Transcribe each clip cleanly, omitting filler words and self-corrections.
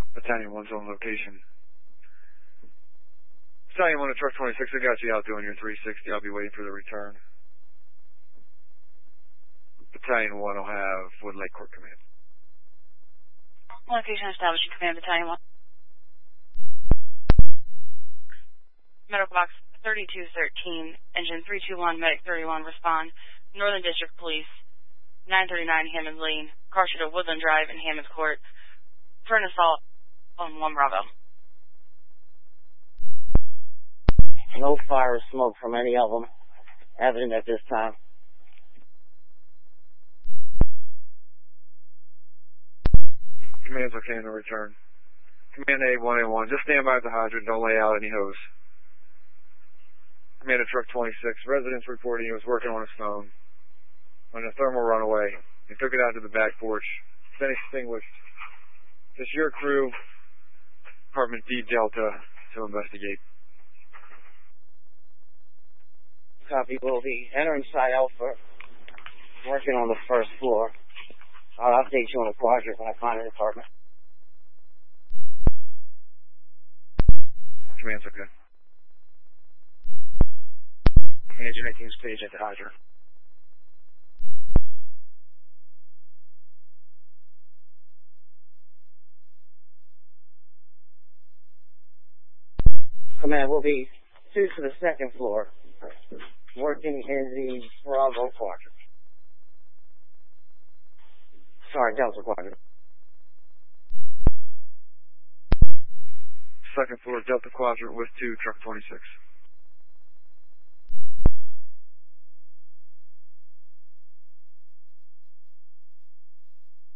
Battalion 1's on location. Battalion 1 to truck 26, I got you out doing your 360. I'll be waiting for the return. Battalion 1 will have Wood Lake Court Command. Location establishing command, Battalion 1. Medical box 3213, engine 321, medic 31, respond. Northern District Police, 939 Hammond Lane, car shoot at Woodland Drive in Hammond Court, for an assault on 1 Bravo. No fire or smoke from any of them evident at this time. Command's okay in the return. Command A1A1, just stand by at the hydrant, don't lay out any hose. Command of truck 26, residents reporting he was working on his phone when a thermal runaway. He took it out to the back porch. It's been extinguished. This is your crew, Department D Delta, to investigate. Copy, we'll be entering Site Alpha, working on the first floor. I'll update you on the quadrant when I find an apartment. Command's okay. Engine making stage at the hydrant. Command, we'll be 2 to the second floor, working in the Bravo quadrant. Sorry, Delta quadrant. Second floor, Delta quadrant with 2, truck 26.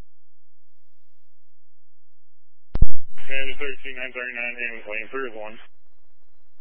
Command 13, 939, Hammond Lane, 3 1.